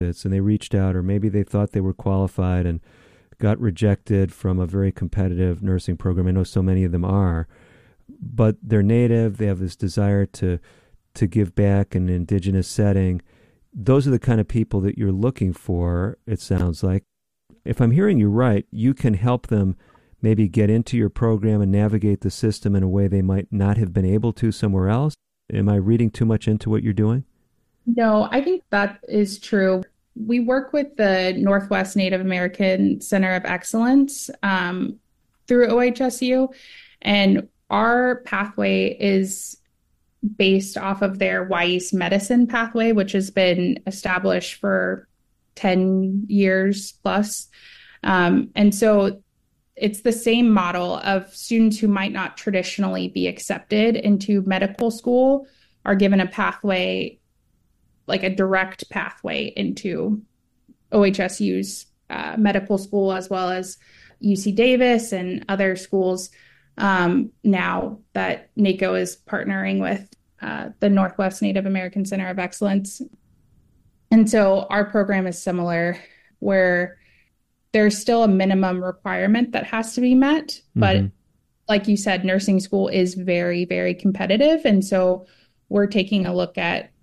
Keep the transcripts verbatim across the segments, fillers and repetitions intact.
and they reached out, or maybe they thought they were qualified and got rejected from a very competitive nursing program. I know so many of them are, but they're native. They have this desire to to give back in an indigenous setting. Those are the kind of people that you're looking for, it sounds like. If I'm hearing you right, you can help them maybe get into your program and navigate the system in a way they might not have been able to somewhere else. Am I reading too much into what you're doing? No, I think that is true. We work with the Northwest Native American Center of Excellence um, through O H S U, and our pathway is based off of their WISE medicine pathway, which has been established for ten years plus. Um, and so it's the same model of students who might not traditionally be accepted into medical school are given a pathway, like a direct pathway into O H S U's uh, medical school, as well as U C Davis and other schools um, now that NACO is partnering with uh, the Northwest Native American Center of Excellence. And so our program is similar, where there's still a minimum requirement that has to be met. Mm-hmm. But like you said, nursing school is very, very competitive. And so we're taking a look at,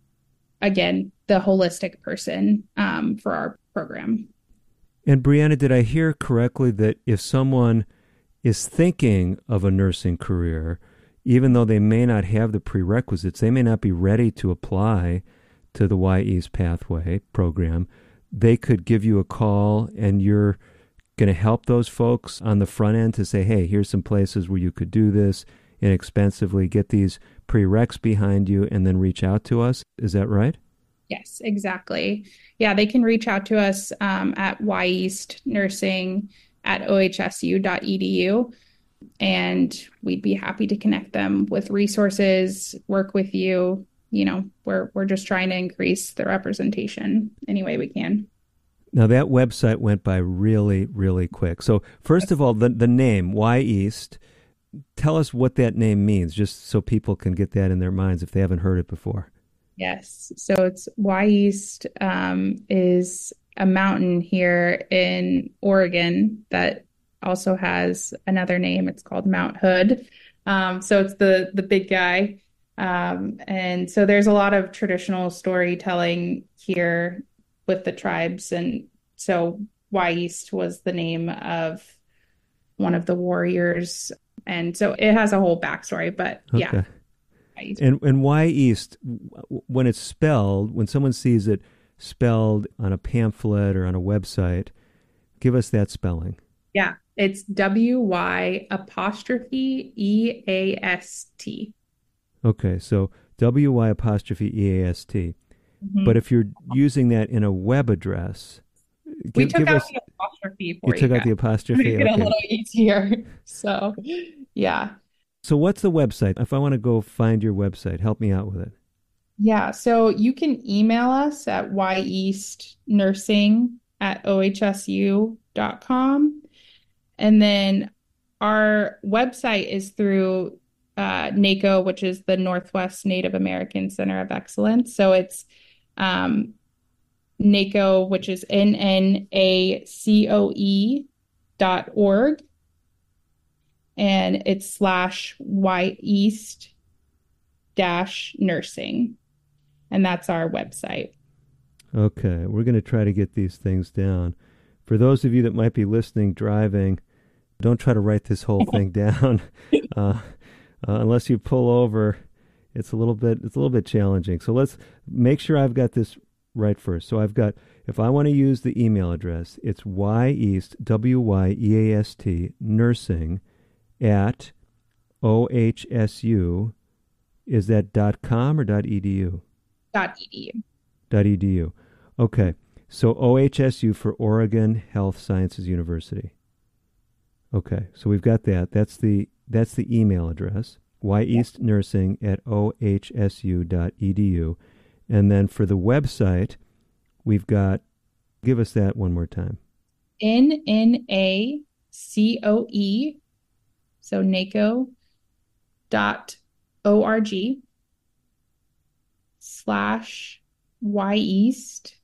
again, the holistic person um, for our program. And Brianna, did I hear correctly that if someone is thinking of a nursing career, even though they may not have the prerequisites, they may not be ready to apply to the Y-East Pathway program, they could give you a call and you're going to help those folks on the front end to say, hey, here's some places where you could do this inexpensively, get these prereqs behind you, and then reach out to us. Is that right? Yes, exactly. Yeah, they can reach out to us um, at yeastnursing at ohsu.edu, and we'd be happy to connect them with resources, work with you. You know, we're we're just trying to increase the representation any way we can. Now, that website went by really, really quick. So, first of all, the, the name, Y-East, tell us what that name means, just so people can get that in their minds if they haven't heard it before. Yes. So it's Y-East um, is a mountain here in Oregon that also has another name. It's called Mount Hood. Um, so it's the the big guy. Um, and so there's a lot of traditional storytelling here with the tribes. And so Y-East was the name of one of the warriors. And so it has a whole backstory, but yeah. Okay. And and Y-East, when it's spelled, when someone sees it spelled on a pamphlet or on a website, give us that spelling. Yeah, it's W Y apostrophe E A S T. Okay, so W Y apostrophe E A S T. But Mm-hmm. if you're using that in a web address, We give, took give out us, the apostrophe you for you took out guys the to make apostrophe? it a Okay. little easier. So, yeah. So what's the website? If I want to go find your website, help me out with it. Yeah, so you can email us at yeastnursing at ohsu.com. And then our website is through uh, NACO, which is the Northwest Native American Center of Excellence. So it's um, NACO, which is N N A C O E dot org. And it's slash Y East dash nursing. And that's our website. Okay, we're going to try to get these things down. For those of you that might be listening driving, don't try to write this whole thing down. Uh, uh, unless you pull over, it's a little bit it's a little bit challenging. So let's make sure I've got this right first. So I've got, if I want to use the email address, it's yeast, W Y E A S T, nursing at O H S U. Is that dot com or dot edu? Dot edu. Dot edu. Okay. So O H S U for Oregon Health Sciences University. Okay. So we've got that. That's the that's the email address. yeastnursing at ohsu.edu. And then for the website, we've got, give us that one more time. N N A C O E, so NACO dot org slash Y East